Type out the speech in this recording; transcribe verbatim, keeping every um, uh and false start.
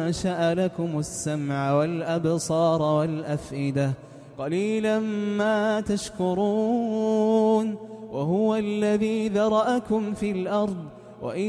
أنشأ لكم السمع والأبصار والأفئدة قليلا ما تشكرون وهو الذي ذرأكم في الأرض وإن